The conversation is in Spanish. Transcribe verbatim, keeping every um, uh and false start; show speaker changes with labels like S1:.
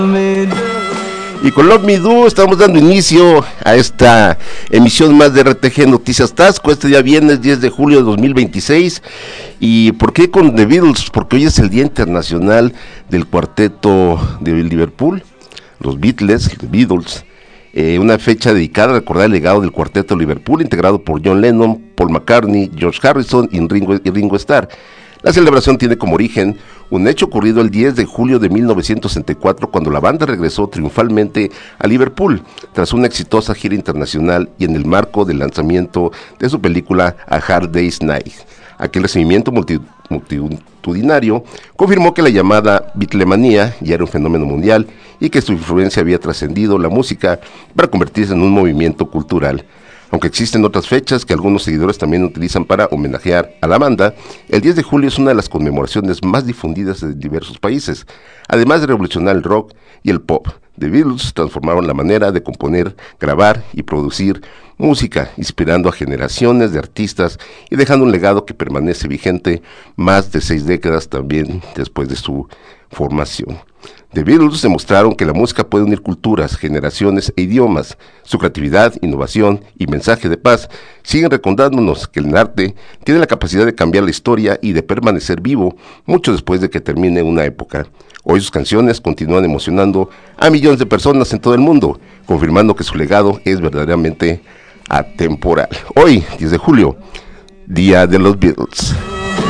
S1: Y con Love Me Do estamos dando inicio a esta emisión más de R T G Noticias Tasco, este día viernes diez de julio de dos mil veintiséis. ¿Y por qué con The Beatles? Porque hoy es el Día Internacional del Cuarteto de Liverpool, los Beatles, The Beatles, eh, una fecha dedicada a recordar el legado del Cuarteto de Liverpool, integrado por John Lennon, Paul McCartney, George Harrison y Ringo, y Ringo Starr. La celebración tiene como origen un hecho ocurrido el diez de julio de mil novecientos sesenta y cuatro, cuando la banda regresó triunfalmente a Liverpool tras una exitosa gira internacional y en el marco del lanzamiento de su película A Hard Day's Night. Aquel recibimiento multi, multitudinario confirmó que la llamada Beatlemanía ya era un fenómeno mundial y que su influencia había trascendido la música para convertirse en un movimiento cultural. Aunque existen otras fechas que algunos seguidores también utilizan para homenajear a la banda, el diez de julio es una de las conmemoraciones más difundidas en diversos países. Además de revolucionar el rock y el pop, The Beatles transformaron la manera de componer, grabar y producir música, inspirando a generaciones de artistas y dejando un legado que permanece vigente más de seis décadas también después de su formación. The Beatles demostraron que la música puede unir culturas, generaciones e idiomas. Su creatividad, innovación y mensaje de paz siguen recordándonos que el arte tiene la capacidad de cambiar la historia y de permanecer vivo mucho después de que termine una época. Hoy sus canciones continúan emocionando a millones de personas en todo el mundo, confirmando que su legado es verdaderamente atemporal. Hoy, diez de julio, Día de los Beatles.